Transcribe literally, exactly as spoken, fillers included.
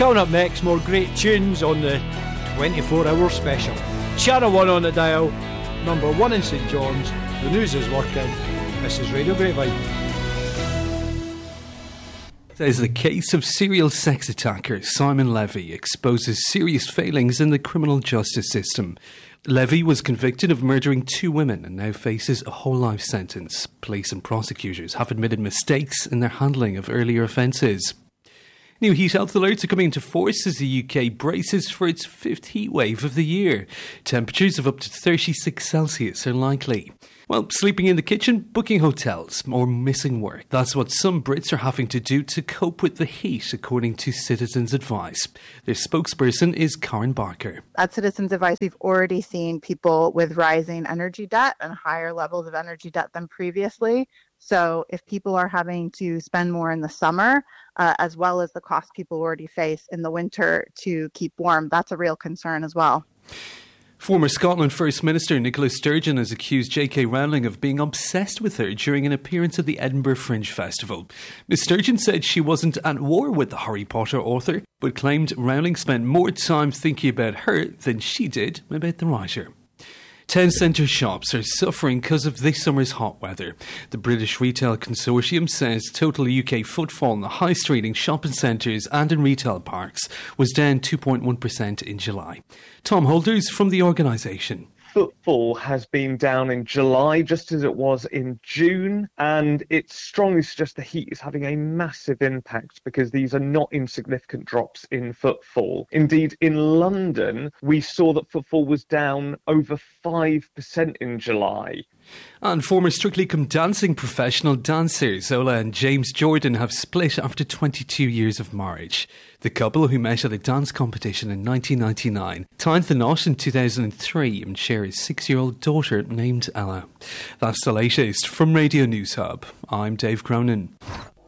Coming up next, more great tunes on the twenty-four hour special. Channel one on the dial, number one in St John's. The news is working. This is Radio Grapevine. There's the case of serial sex attacker Simon Levy exposes serious failings in the criminal justice system. Levy was convicted of murdering two women and now faces a whole life sentence. Police and prosecutors have admitted mistakes in their handling of earlier offences. New heat health alerts are coming into force as the U K braces for its fifth heat wave of the year. Temperatures of up to thirty-six Celsius are likely. Well, sleeping in the kitchen, booking hotels, or missing work. That's what some Brits are having to do to cope with the heat, according to Citizens Advice. Their spokesperson is Karen Barker. At Citizens Advice, we've already seen people with rising energy debt and higher levels of energy debt than previously. So if people are having to spend more in the summer, uh, as well as the cost people already face in the winter to keep warm, that's a real concern as well. Former Scotland First Minister Nicola Sturgeon has accused J K Rowling of being obsessed with her during an appearance at the Edinburgh Fringe Festival. Miz Sturgeon said she wasn't at war with the Harry Potter author, but claimed Rowling spent more time thinking about her than she did about the writer. Town centre shops are suffering because of this summer's hot weather. The British Retail Consortium says total U K footfall in the high street in shopping centres and in retail parks was down two point one percent in July. Tom Holders from the organisation. Footfall has been down in July, just as it was in June, and it strongly suggests the heat is having a massive impact because these are not insignificant drops in footfall. Indeed, in London, we saw that footfall was down over five percent in July. And former Strictly Come Dancing professional dancers Ola and James Jordan have split after twenty-two years of marriage. The couple, who met at a dance competition in nineteen ninety-nine, tied the knot in two thousand three and share a six-year-old daughter named Ella. That's the latest from Radio News Hub. I'm Dave Cronin.